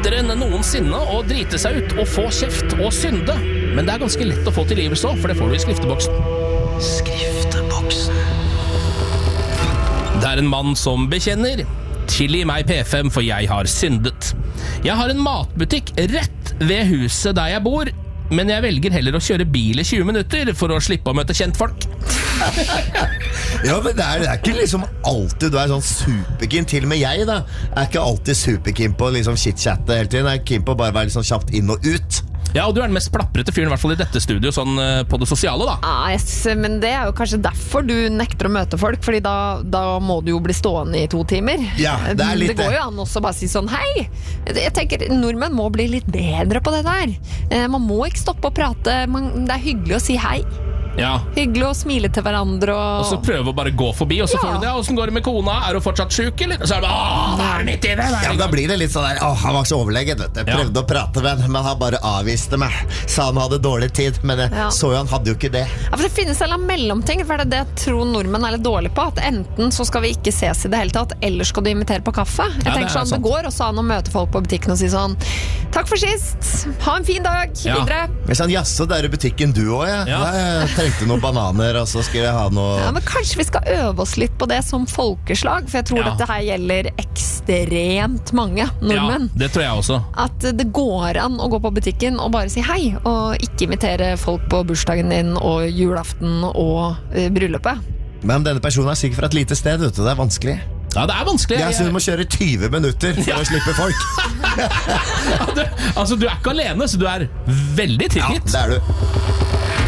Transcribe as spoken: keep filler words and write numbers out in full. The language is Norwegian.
lettere enn noensinne å drite seg ut og få kjeft og synde. Men det er ganske lett å få tilgivelse også, for det får du i skrifteboksen. Skrifteboksen. Det er en mann som bekjenner: tilgi meg P fem, for jeg har syndet. Jeg har en matbutikk rett ved huset der jeg bor, men jeg velger heller å kjøre bil i tjue minutter for å slippe å møte kjentfolk. Ja, men det er, det er ikke liksom alltid du er sånn superkeen. Til og med jeg da er ikke alltid superkeen på liksom chit-chatte hele tiden. Jeg er keen på å bare være liksom kjapt inn og ut. Ja, og du er den mest plaprete fyren, i hvert fall i dette studio, sånn på det sosiale da. Ah, yes, men det er jo kanskje derfor du nekter å møte folk, fordi da, da må du jo bli stående i to timer. Ja, det er litt det går jo an også å bare si sånn: hei, jeg tenker nordmenn må bli litt bedre på det der. Man må ikke stoppe å prate, man, det er hyggelig å si hei. Ja. Hyggelig å smile til hverandre og... og så prøve å bare gå forbi, og så Ja. får du det. Hvordan går det med kona? Er hun fortsatt syk, eller? Og så er det bare, åh, det er midt i det. Ja, men da blir det litt sånn der: åh, han var så overlegget, vet du. Jeg prøvde Ja. å prate med han, men han bare avviste meg. Sa han hadde dårlig tid, men jeg Ja. så jo han hadde jo ikke det. Ja, for det finnes en eller annen mellomting, for det er det jeg tror nordmenn er litt dårlig på, at enten så skal vi ikke ses i det hele tatt, eller skal du invitere på kaffe. Jeg Ja, det tenker er sånn, det sant. går også an å møte folk på butikken og si sånn: takk for sist, ha en fin dag, Ja. videre. Men sånn: jaså, det er i butikken du også, ja. Ja. Ja, jeg trengte noen bananer, og så skulle jeg ha noe. Ja, men kanskje vi skal øve oss litt på det som folkeslag, for jeg tror Ja. dette her gjelder ekstremt mange nordmenn. Ja, det tror jeg også. At det går an å gå på butikken og bare si hei, og ikke invitere folk på bursdagen din og julaften og uh, bryllupet. Men denne personen er sikkert fra et lite sted, vet du. Det er vanskelig. Ja, det er vanskelig. Jeg synes du må kjøre tyve minutter for Ja. å slippe folk. Ja, du, altså, du er ikke alene, så du er veldig Ja, tilgitt. det er du.